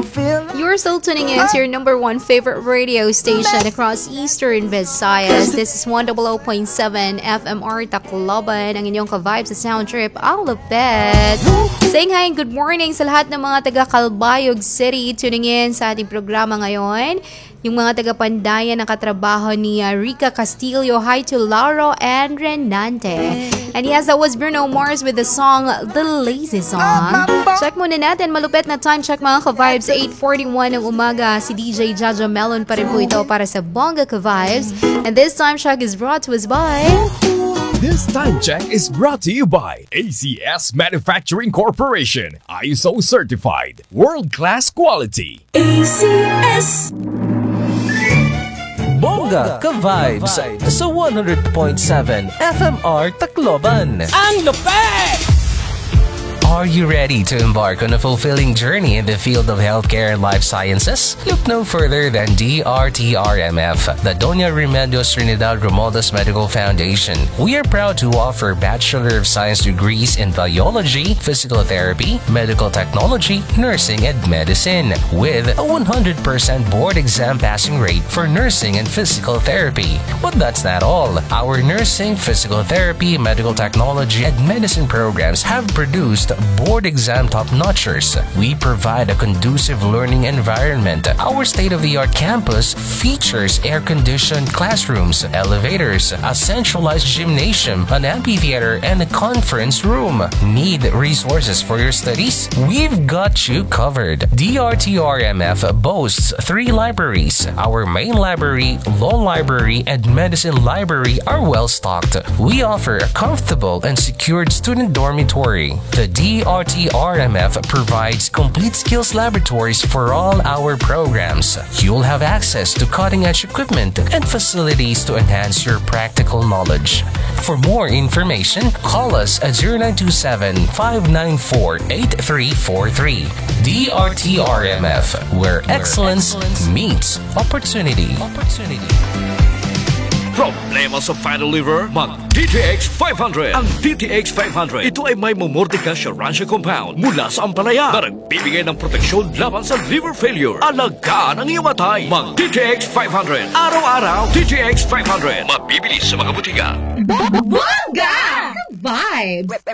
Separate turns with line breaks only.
You're still tuning in to your number one favorite radio station across Eastern Visayas. This is 100.7 FMR Tacloban, ang inyong ka-vibe sa sound trip, Alapet. Saying hi and good morning sa lahat ng mga taga Calbayog City tuning in sa ating programa ngayon. Yung mga taga-Pandayan na katrabaho ni Rica Castillo. Hi to Lauro and Renante. And yes, that was Bruno Mars with the song The Lazy Song. Check muna natin, malupit na time check mga ka-vibes. 8:41 ng umaga, si DJ Jaja Melon pa rin po ito para sa Bongga Ka-Vibes. And this time check is brought to us by...
This time check is brought to you by ACS Manufacturing Corporation. ISO certified. World-class quality.
ACS
Bongga Ka-Vibes sa 100.7 FMR Tacloban.
Ang lupet!
Are you ready to embark on a fulfilling journey in the field of healthcare and life sciences? Look no further than DRTRMF, the Doña Remedios Trinidad Romualdez Medical Foundation. We are proud to offer Bachelor of Science degrees in Biology, Physical Therapy, Medical Technology, Nursing, and Medicine, with a 100% board exam passing rate for nursing and physical therapy. But that's not all. Our nursing, physical therapy, medical technology, and medicine programs have produced board exam top-notchers. We provide a conducive learning environment. Our state-of-the-art campus features air-conditioned classrooms, elevators, a centralized gymnasium, an amphitheater, and a conference room. Need resources for your studies? We've got you covered. DRTRMF boasts 3 libraries. Our main library, law library, and medicine library are well-stocked. We offer a comfortable and secured student dormitory. The DRTRMF provides complete skills laboratories for all our programs. You'll have access to cutting-edge equipment and facilities to enhance your practical knowledge. For more information, call us at 0927-594-8343. DRTRMF, where excellence meets opportunity.
Problema sa fatty liver? Mag-DTX 500! Ang DTX 500, ito ay may Momordica Sharansha compound mula sa ampalaya na nagbibigay ng proteksyon laban sa liver failure. Alagaan ang iyong matay. Mag-DTX 500. Araw-araw, DTX 500. Mabibili sa mga butika.
Bongga Ka-Vibes!